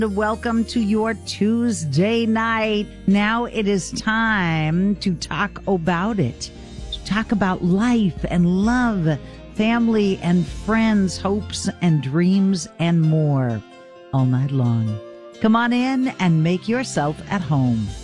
Welcome to your Tuesday night. Now it is time to talk about it. To talk about life and love, family and friends, hopes and dreams, and more all night long. Come on in and make yourself at home.